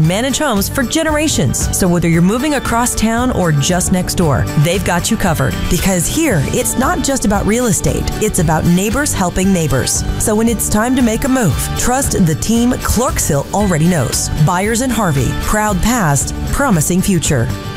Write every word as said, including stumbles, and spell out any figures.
manage homes for generations. So whether you're moving across town or just next door, they've got you covered. Because here, it's not just about real estate. It's about neighbors helping neighbors. So when it's time to make a move, trust the team Clarksville already knows. Byers and Harvey, proud past, promising future.